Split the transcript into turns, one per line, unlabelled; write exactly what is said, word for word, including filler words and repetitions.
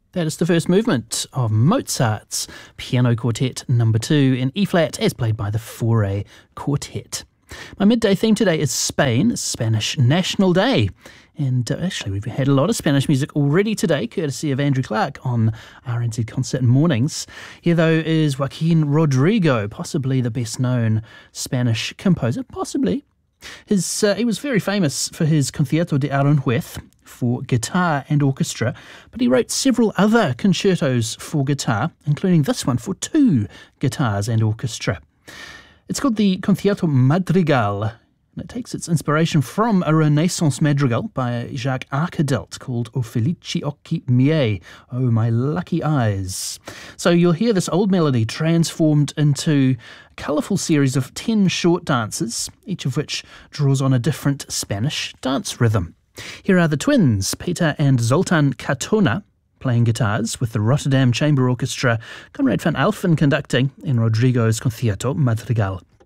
That is the first movement of Mozart's Piano Quartet number two in E-flat, as played by the Fauré Quartet. My midday theme today is Spain, Spanish National Day. And uh, actually, we've had a lot of Spanish music already today, courtesy of Andrew Clark on R N Z Concert Mornings. Here, though, is Joaquin Rodrigo, possibly the best-known Spanish composer, possibly. His, uh, he was very famous for his Concierto de Aranjuez for guitar and orchestra, but he wrote several other concertos for guitar, including this one for two guitars and orchestra. It's called the Concierto Madrigal, and it takes its inspiration from a Renaissance madrigal by Jacques Arcadelt called O Felici Occhi Miei, Oh My Lucky Eyes. So you'll hear this old melody transformed into a colourful series of ten short dances, each of which draws on a different Spanish dance rhythm. Here are the twins, Peter and Zoltan Katona, playing guitars with the Rotterdam Chamber Orchestra, Conrad van Alphen conducting in Rodrigo's Concierto Madrigal.